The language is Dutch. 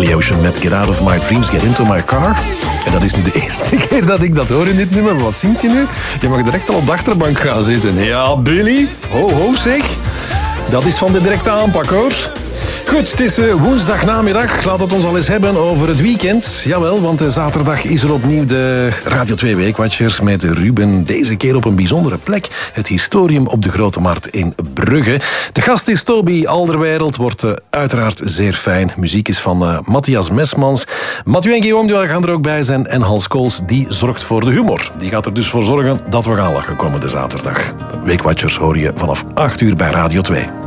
Billy Ocean met Get Out of My Dreams, Get Into My Car. En dat is nu de eerste keer dat ik dat hoor in dit nummer. Wat zingt je nu? Je mag direct al op de achterbank gaan zitten. Ja, Billy. Ho, ho, zeg. Dat is van de directe aanpak, hoor. Goed, het is woensdagnamiddag. Laat het ons al eens hebben over het weekend. Jawel, want zaterdag is er opnieuw de Radio 2 Weekwatchers met Ruben. Deze keer op een bijzondere plek. Het Historium op de Grote Markt in Brugge. De gast is Toby Alderweireld. Wordt uiteraard zeer fijn. Muziek is van Matthias Mesmans. Mathieu en Guillaume die gaan er ook bij zijn. En Hans Kools, die zorgt voor de humor. Die gaat er dus voor zorgen dat we gaan lachen komende zaterdag. Weekwatchers hoor je vanaf 8 uur bij Radio 2.